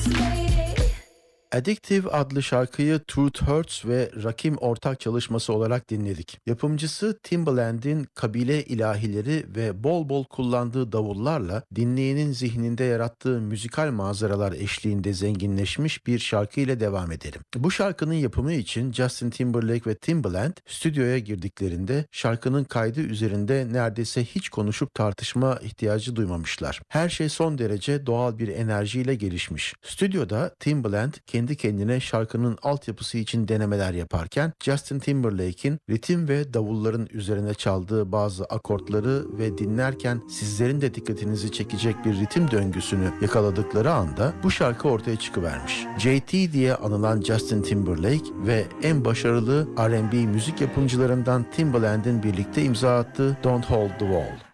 Addictive adlı şarkıyı Truth Hurts ve Rakim ortak çalışması olarak dinledik. Yapımcısı Timbaland'in kabile ilahileri ve bol bol kullandığı davullarla dinleyenin zihninde yarattığı müzikal manzaralar eşliğinde zenginleşmiş bir şarkı ile devam edelim. Bu şarkının yapımı için Justin Timberlake ve Timbaland stüdyoya girdiklerinde şarkının kaydı üzerinde neredeyse hiç konuşup tartışma ihtiyacı duymamışlar. Her şey son derece doğal bir enerjiyle gelişmiş. Stüdyoda Timbaland kendi kendine şarkının altyapısı için denemeler yaparken Justin Timberlake'in ritim ve davulların üzerine çaldığı bazı akortları ve dinlerken sizlerin de dikkatinizi çekecek bir ritim döngüsünü yakaladıkları anda bu şarkı ortaya çıkıvermiş. JT diye anılan Justin Timberlake ve en başarılı R&B müzik yapımcılarından Timbaland'in birlikte imza attığı Don't Hold the Wall.